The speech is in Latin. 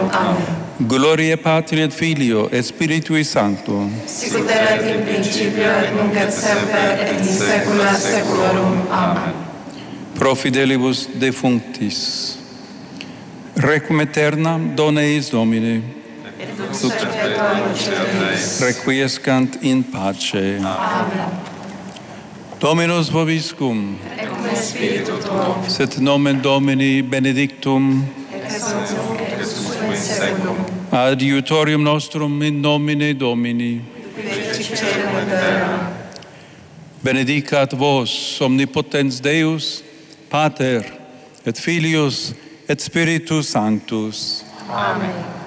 Amen. Gloria Patri et Filio et Spiritui Sancto. Sicut erat in principio et nunc et semper et in saecula saeculorum. Amen. Pro fidelibus defunctis. Requiem aeternam dona eis Domine. Et lux perpetua luce Deus. Requiescant in pace. Amen. Dominus vobiscum. Et cum spiritu tuo. Sit nomen Domini benedictum. Ex hoc nunc et usque in saeculum. Adiutorium nostrum in nomine Domini. Qui fecit caelum et terram. Benedicat vos omnipotens Deus, Pater et Filius et Spiritus Sanctus. Amen.